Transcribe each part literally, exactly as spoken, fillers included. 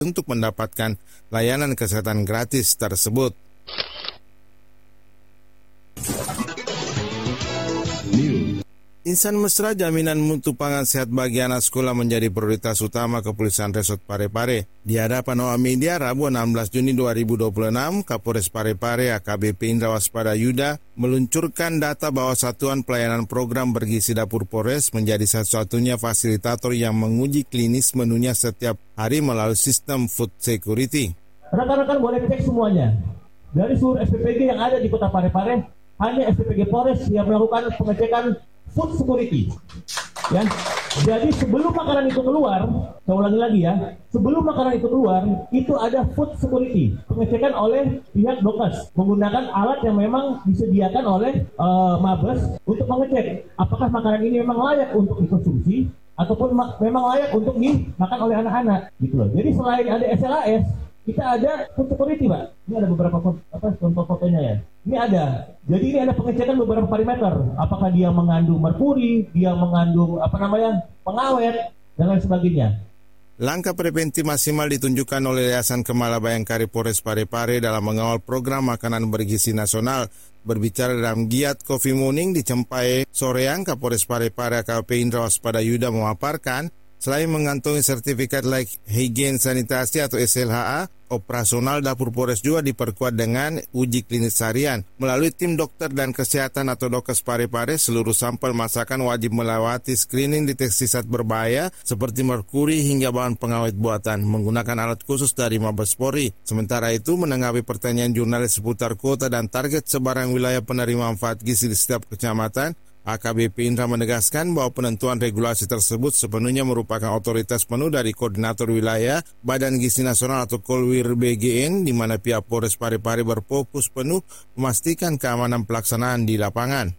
untuk mendapatkan layanan kesehatan gratis tersebut. Insan mesra jaminan mutu pangan sehat bagi anak sekolah menjadi prioritas utama Kepolisian Resort Parepare. Di hadapan awak media Rabu enam belas Juni dua ribu dua puluh enam, Kapolres Parepare A K B P Indra Waspada Yuda meluncurkan data bahwa Satuan Pelayanan Program Bergizi Dapur Polres menjadi satu-satunya fasilitator yang menguji klinis menunya setiap hari melalui sistem food security. Rekan-rekan boleh cek semuanya. Dari seluruh S P P G yang ada di Kota Parepare, hanya S P P G Polres yang melakukan pengecekan food security, ya. Jadi sebelum makanan itu keluar, saya ulangi lagi ya, sebelum makanan itu keluar, itu ada food security, pengecekan oleh pihak Dokes menggunakan alat yang memang disediakan oleh uh, Mabes untuk mengecek apakah makanan ini memang layak untuk dikonsumsi ataupun ma- memang layak untuk dimakan oleh anak-anak, gitu loh. Jadi selain ada S L A S, kita ada food security, Pak. Ini ada beberapa apa, contoh fotonya ya. Ini ada. Jadi ini ada pengecekan beberapa parameter. Apakah dia mengandung merkuri, dia mengandung apa namanya pengawet, dan lain sebagainya. Langkah preventif maksimal ditunjukkan oleh Yayasan Kemala Bayangkari Polres Parepare dalam mengawal program makanan bergizi nasional. Berbicara dalam giat Coffee Morning di Cempai Soreang, Kapolres Parepare A K B P Indra Waspada Yuda memaparkan, selain mengantongi sertifikat layak higien sanitasi atau S L H A, operasional dapur Polres juga diperkuat dengan uji klinis harian. Melalui tim dokter dan kesehatan atau Dokes Parepare, seluruh sampel masakan wajib melewati screening deteksi zat berbahaya seperti merkuri hingga bahan pengawet buatan menggunakan alat khusus dari Mabes Polri. Sementara itu, menanggapi pertanyaan jurnalis seputar kuota dan target sebarang wilayah penerima manfaat gizi di setiap kecamatan, A K B P Indra menegaskan bahwa penentuan regulasi tersebut sepenuhnya merupakan otoritas penuh dari Koordinator Wilayah Badan Gizi Nasional atau Kolwir B G N, di mana pihak Polres Parepare berfokus penuh memastikan keamanan pelaksanaan di lapangan.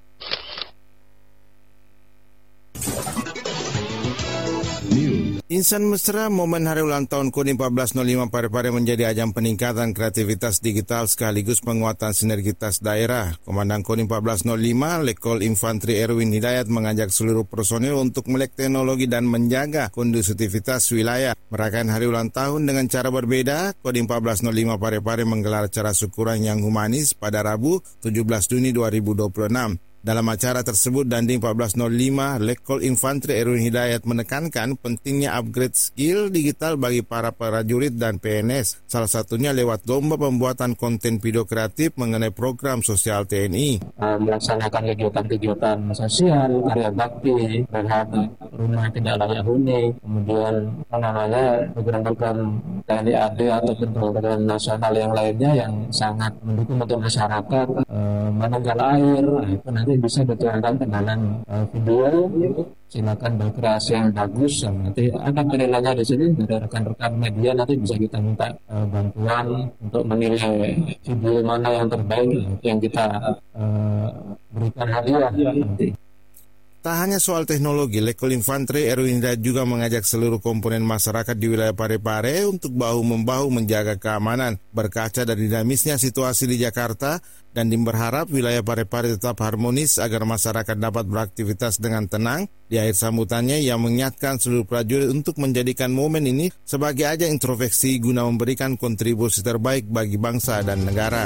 Insan mesra momen hari ulang tahun K O D empat belas nol lima Parepare menjadi ajang peningkatan kreativitas digital sekaligus penguatan sinergitas daerah. Komandan K O D empat belas nol lima Letkol Infantri Erwin Hidayat mengajak seluruh personil untuk melek teknologi dan menjaga kondusivitas wilayah. Merayakan hari ulang tahun dengan cara berbeda, K O D empat belas nol lima Parepare menggelar acara syukuran yang humanis pada Rabu tujuh belas Juni dua ribu dua puluh enam. Dalam acara tersebut, Dandim empat belas nol lima, Letkol Infantri Erwin Hidayat menekankan pentingnya upgrade skill digital bagi para prajurit dan P N S, salah satunya lewat lomba pembuatan konten video kreatif mengenai program sosial T N I. Uh, melaksanakan kegiatan-kegiatan sosial, karya bakti, rehab rumah tidak layak huni, kemudian apa namanya program-program T N I A D ataupun program nasional yang lainnya yang sangat mendukung untuk masyarakat, uh, menanggal air, itu nanti bisa dituangkan ke dalam uh, video. Silakan berkreasi yang bagus, nanti ada penilaiannya di sini dari rekan-rekan media, nanti bisa kita minta uh, bantuan untuk menilai video mana yang terbaik yang kita uh, berikan hadiah nanti. Tak hanya soal teknologi, Letkol Infantri Erwin Hidayat juga mengajak seluruh komponen masyarakat di wilayah Parepare untuk bahu-membahu menjaga keamanan. Berkaca dari dinamisnya situasi di Jakarta, Dandim berharap wilayah Parepare tetap harmonis agar masyarakat dapat beraktivitas dengan tenang. Di akhir sambutannya, ia mengingatkan seluruh prajurit untuk menjadikan momen ini sebagai ajang introspeksi guna memberikan kontribusi terbaik bagi bangsa dan negara.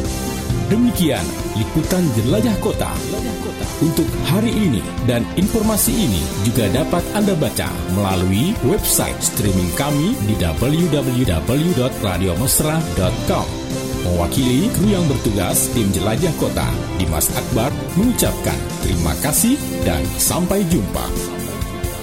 Demikian liputan Jelajah Kota untuk hari ini, dan informasi ini juga dapat Anda baca melalui website streaming kami di w w w dot radio mesra dot com. Mewakili kru yang bertugas tim Jelajah Kota, Dimas Akbar mengucapkan terima kasih dan sampai jumpa.